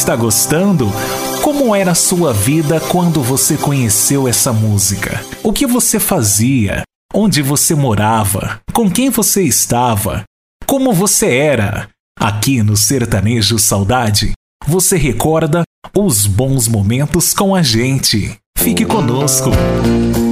está gostando? Como era a sua vida quando você conheceu essa música? O que você fazia? Onde você morava? Com quem você estava? Como você era? Aqui no Sertanejo Saudade, você recorda os bons momentos com a gente. Fique conosco!